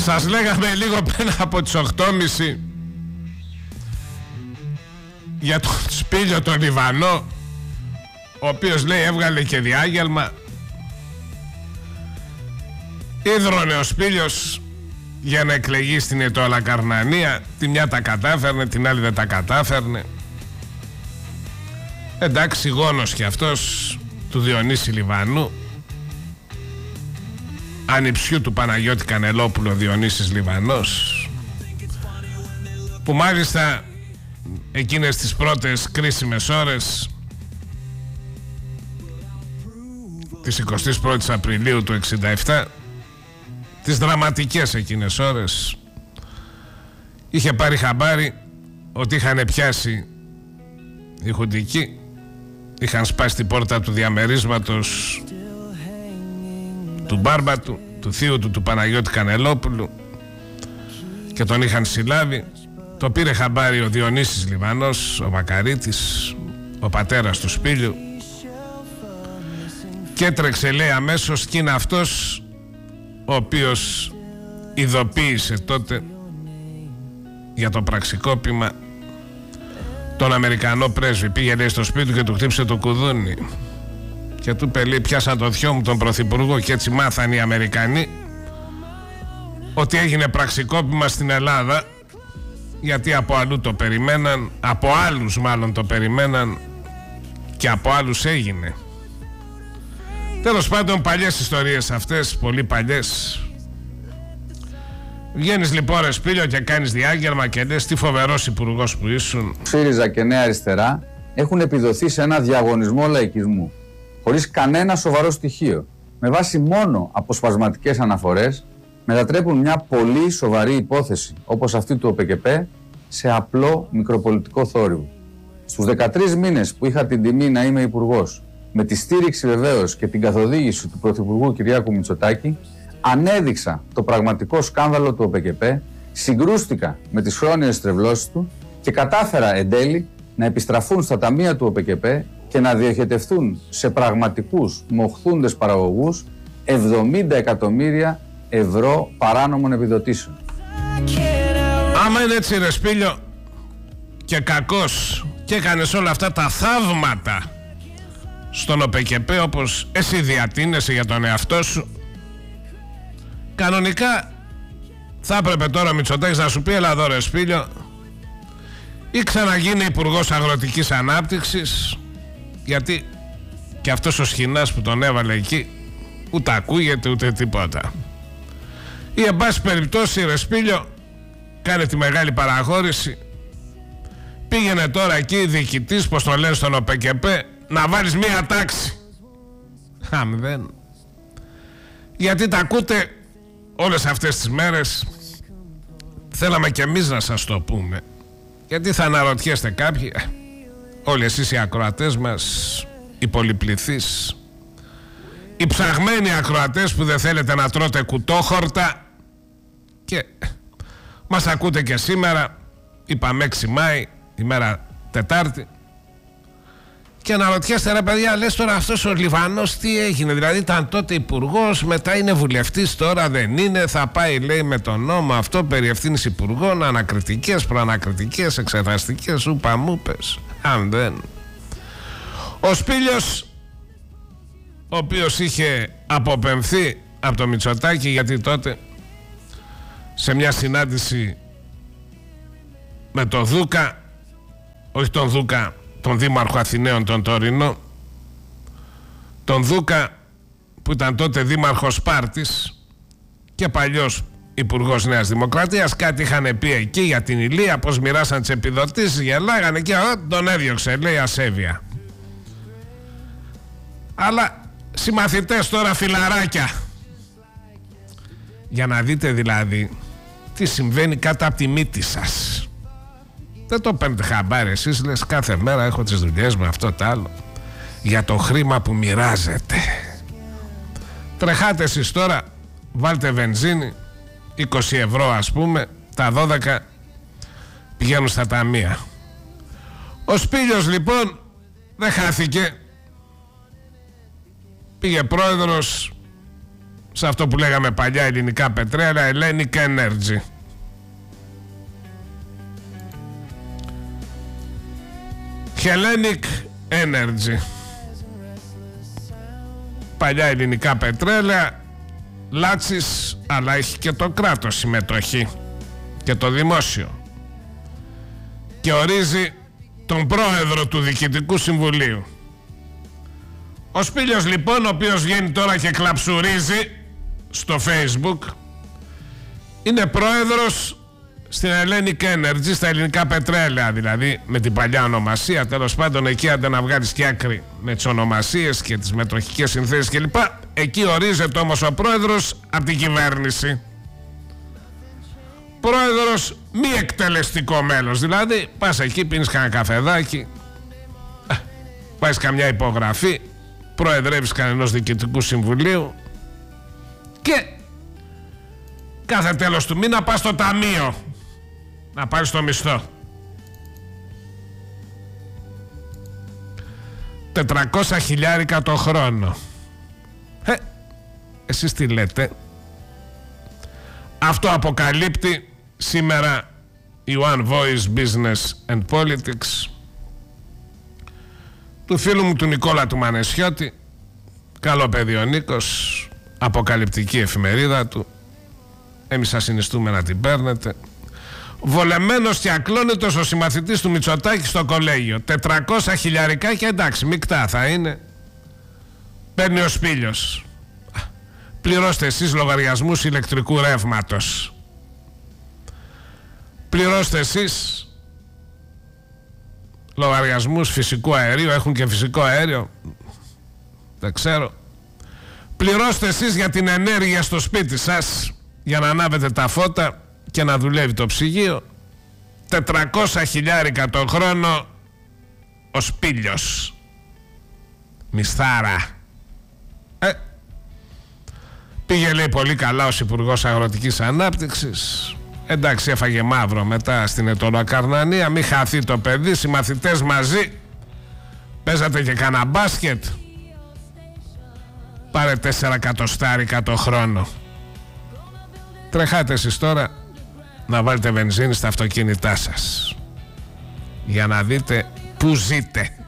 Σας λέγαμε λίγο πριν από τις 8.30 για τον Σπύλιο τον Λιβανό, ο οποίος λέει έβγαλε και διάγγελμα. Ίδρωνε ο Σπύλιος για να εκλεγεί στην Αιτωλακαρνανία. Τη μια τα κατάφερνε, την άλλη δεν τα κατάφερνε. Εντάξει, γόνος κι αυτός του Διονύση Λιβανού, ανιψιού του Παναγιώτη Κανελόπουλου, ο Διονύσης Λιβανός, που μάλιστα εκείνες τις πρώτες κρίσιμες ώρες της 21ης Απριλίου του 67, τις δραματικές εκείνες ώρες, είχε πάρει χαμπάρι ότι είχαν πιάσει οι χουντικοί, είχαν σπάσει την πόρτα του διαμερίσματος του μπάρμπα του θείου του Παναγιώτη Κανελόπουλου και τον είχαν συλλάβει. Το πήρε χαμπάρι ο Διονύσης Λιβανός, ο Μακαρίτης, ο πατέρας του Σπύλιου, και έτρεξε, λέει, αμέσως, και είναι αυτός ο οποίος ειδοποίησε τότε για το πραξικόπημα τον Αμερικανό πρέσβη. Πήγε, λέει, στο σπίτι του και του χτύπησε το κουδούνι και του είπε, λέει, πιάσαν το θειό μου τον πρωθυπουργό, και έτσι μάθαν οι Αμερικανοί ότι έγινε πραξικόπημα στην Ελλάδα, γιατί από αλλού το περιμέναν, από άλλους μάλλον το περιμέναν και από άλλους έγινε. Τέλος πάντων, παλιές ιστορίες αυτές, πολύ παλιές. Βγαίνεις λοιπόν, ρε Σπύλιο, και κάνεις διάγγελμα και λες τι φοβερός υπουργός που ήσουν. ΣΥΡΙΖΑ και Νέα Αριστερά έχουν επιδοθεί σε ένα διαγωνισμό λαϊκισμού, χωρίς κανένα σοβαρό στοιχείο. Με βάση μόνο αποσπασματικές αναφορές, μετατρέπουν μια πολύ σοβαρή υπόθεση, όπως αυτή του ΟΠΚΠ, σε απλό μικροπολιτικό θόρυβο. Στους 13 μήνες που είχα την τιμή να είμαι υπουργός, με τη στήριξη βεβαίως και την καθοδήγηση του Πρωθυπουργού Κυριάκου Μητσοτάκη, ανέδειξα το πραγματικό σκάνδαλο του ΟΠΚΠ, συγκρούστηκα με τις χρόνιες στρεβλώσεις του και κατάφερα εν τέλει να επιστραφούν στα ταμεία του ΟΠΚΠ και να διοχετευτούν σε πραγματικούς μοχθούντες παραγωγούς 70 εκατομμύρια ευρώ παράνομων επιδοτήσεων. Άμα είναι έτσι, ρε Σπύλιο, και κακός, και έκανες όλα αυτά τα θαύματα στον ΟΠΚΠ όπως εσύ διατείνεσαι για τον εαυτό σου, κανονικά θα έπρεπε τώρα ο Μητσοτάκης να σου πει, έλα εδώ, ρε Σπύλιο, ή ξαναγίνει υπουργός αγροτικής ανάπτυξης, γιατί και αυτός ο σχοινάς που τον έβαλε εκεί ούτε ακούγεται ούτε τίποτα, ή εν πάση περιπτώσει, ρε Σπύλιο, κάνε τη μεγάλη παραχώρηση, πήγαινε τώρα εκεί διοικητής, πως το λένε στον ΟΠΚΠ, να βάλεις μία τάξη. Δεν. Γιατί τα ακούτε όλες αυτές τις μέρες. Θέλαμε κι εμείς να σας το πούμε, γιατί θα αναρωτιέστε κάποιοι, όλοι εσείς οι ακροατές μας, οι πολυπληθείς, οι ψαγμένοι ακροατές που δεν θέλετε να τρώτε κουτόχορτα, και μας ακούτε και σήμερα, είπαμε 6 Μάη, ημέρα Τετάρτη, και αναρωτιέστε, ρε παιδιά, λες τώρα αυτός ο Λιβανός τι έγινε, δηλαδή ήταν τότε υπουργός, μετά είναι βουλευτής, τώρα δεν είναι, θα πάει, λέει, με τον νόμο αυτό περί ευθύνης υπουργών, ανακριτικές, προανακριτικές, εξεταστικές, ούπα-μούπες. Αν δεν. Ο Σπύλιος, ο οποίος είχε αποπεμφθεί από το Μητσοτάκη, γιατί τότε σε μια συνάντηση με τον Δούκα, όχι τον Δούκα, τον δήμαρχο Αθηναίων, τον τωρινό, τον Δούκα που ήταν τότε δήμαρχος Σπάρτης και παλιός υπουργός Νέας Δημοκρατίας, κάτι είχαν πει εκεί για την Ηλία, πως μοιράσαν τις επιδοτήσεις, γελάγανε και τον έδιωξε, λέει, ασέβεια. Αλλά συμμαθητές τώρα, φιλαράκια, για να δείτε δηλαδή τι συμβαίνει κάτω από τη μύτη σας. Δεν το παίρνετε χαμπάρι εσείς, λες κάθε μέρα έχω τις δουλειές με αυτό τ' άλλο, για το χρήμα που μοιράζετε. Τρεχάτε εσείς τώρα, βάλτε βενζίνη 20 ευρώ ας πούμε, τα 12 πηγαίνουν στα ταμεία. Ο Σπύλιος λοιπόν δεν χάθηκε, πήγε πρόεδρος σε αυτό που λέγαμε παλιά ελληνικά πετρέλαια, Hellenic Energy. Hellenic Energy. Παλιά ελληνικά πετρέλαια, Λάτσης, αλλά έχει και το κράτος συμμετοχή και το δημόσιο. Και ορίζει τον πρόεδρο του Διοικητικού Συμβουλίου. Ο Σπήλιος λοιπόν, ο οποίος βγαίνει τώρα και κλαψουρίζει στο Facebook, είναι πρόεδρος στην Hellenic Energy, στα ελληνικά πετρέλαια δηλαδή, με την παλιά ονομασία. Τέλος πάντων, εκεί άντε να βγάλεις και άκρη με τις ονομασίες και τις μετοχικές συνθέσεις κλπ. Εκεί ορίζεται όμως ο πρόεδρος από την κυβέρνηση. Πρόεδρος μη εκτελεστικό μέλος, δηλαδή πας εκεί, πίνεις κανένα καφεδάκι, πάεις καμιά υπογραφή, προεδρεύεις κανένας διοικητικού συμβουλίου και κάθε τέλος του μήνα πας στο ταμείο να πάρεις το μισθό. 400 χιλιάρικα το χρόνο. Εσείς τι λέτε? Αυτό αποκαλύπτει σήμερα η One Voice Business and Politics του φίλου μου του Νικόλα του Μανεσιώτη. Καλό παιδί ο Νίκος, αποκαλυπτική εφημερίδα του. Εμείς σας συνιστούμε να την παίρνετε. Βολεμένος και ακλόνητος ο συμμαθητής του Μητσοτάκη στο κολέγιο. 400 χιλιαρικά και εντάξει, μεικτά θα είναι. Παίρνει ο Σπήλιος. Πληρώστε εσείς λογαριασμούς ηλεκτρικού ρεύματος. Πληρώστε εσείς λογαριασμούς φυσικού αερίου. Έχουν και φυσικό αέριο? Δεν ξέρω. Πληρώστε εσείς για την ενέργεια στο σπίτι σας, για να ανάβετε τα φώτα και να δουλεύει το ψυγείο. 400 χιλιάρικα το χρόνο ο Σπήλιος. Μισθάρα. Πήγε λέει πολύ καλά ως Υπουργός Αγροτικής Ανάπτυξης. Εντάξει, έφαγε μαύρο μετά στην Ετωλοκαρνανία. Μη χαθεί το παιδί, συμμαθητές μαζί. Παίζατε και κανένα μπάσκετ. Πάρε 4 εκατοστάρικα το χρόνο. Τρεχάτε εσείς τώρα να βάλετε βενζίνη στα αυτοκίνητά σας, για να δείτε πού ζείτε.